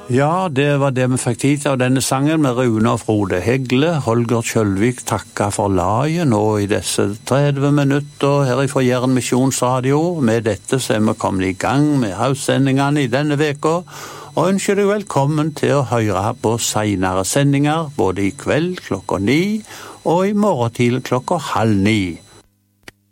Ja, det var det vi fikk tid til av denne sangen med Rune og Frode Hegle. Holger Kjølvik takket for laget nå i disse 30 minutter her fra Jæren Misjonsradio. Med dette så vi kommet i gang med høstsendingene i denne veka, og ønsker deg velkommen til å høre på senere sendinger, både i kveld 9:00 og i morgen til 8:30.